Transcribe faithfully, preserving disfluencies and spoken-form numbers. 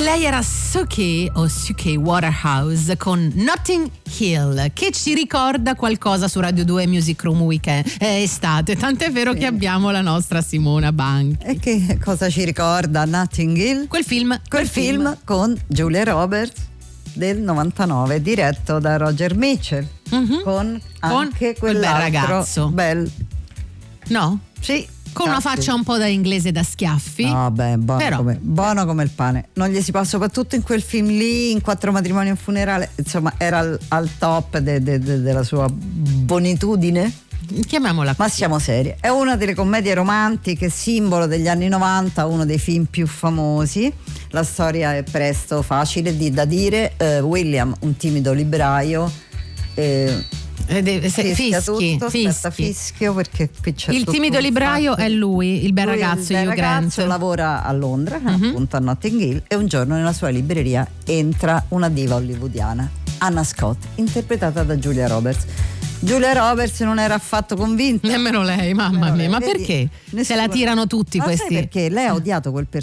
Lei era Suki o Suki Waterhouse con Notting Hill, che ci ricorda qualcosa su Radio due Music Room Weekend. È estate, tant'è vero sì. che abbiamo la nostra Simona Banchi. E che cosa ci ricorda Notting Hill? Quel film, quel, quel film, film con Julia Roberts del novantanove, diretto da Roger Mitchell, mm-hmm. con anche con quel bel ragazzo. Bel. No? Sì. Con una faccia un po' da inglese da schiaffi. No, beh, buono, però, come, buono come il pane. Non gli si può, soprattutto in quel film lì, in Quattro matrimoni e un funerale, insomma, era al, al top de, de, de, della sua bonitudine. Chiamiamola così. Ma siamo seri. È una delle commedie romantiche, simbolo degli anni novanta, uno dei film più famosi. La storia è presto facile di, da dire. Uh, William, un timido libraio. Eh, Eh, se, fischia fischi, tutto, fischi. aspetta, fischio perché qui c'è il timido libraio è lui, il bel lui ragazzo, il bel Hugh ragazzo Grant. lavora a Londra, uh-huh. appunto a Notting Hill, e un giorno nella sua libreria entra una diva hollywoodiana, Anna Scott, interpretata da Julia Roberts. Julia Roberts non era affatto convinta. Nemmeno lei, mamma mia, ma vedi, perché? Nessuno... Se la tirano tutti ma questi. sai perché lei ha odiato quel personaggio